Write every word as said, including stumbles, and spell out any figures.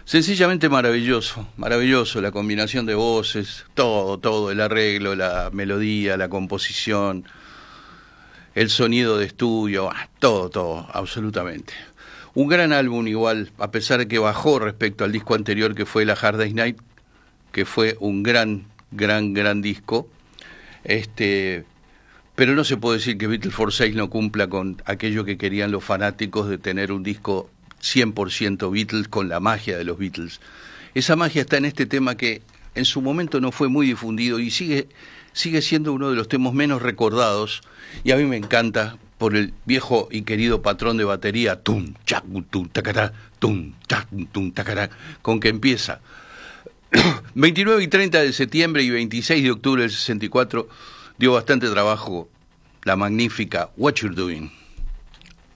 Sencillamente maravilloso, maravilloso, la combinación de voces, todo, todo, el arreglo, la melodía, la composición, el sonido de estudio, ah, todo, todo, absolutamente. Un gran álbum igual, a pesar de que bajó respecto al disco anterior que fue la Hard Day's Night, que fue un gran, gran, gran disco, este, pero no se puede decir que Beatles for Sale no cumpla con aquello que querían los fanáticos de tener un disco cien por ciento Beatles con la magia de los Beatles. Esa magia está en este tema que en su momento no fue muy difundido y sigue, sigue siendo uno de los temas menos recordados, y a mí me encanta por el viejo y querido patrón de batería, tum, chac, tum, tacará, tum, chac, tum, tacará, con que empieza. veintinueve y treinta de septiembre y veintiséis de octubre del sesenta y cuatro dio bastante trabajo la magnífica What You're Doing.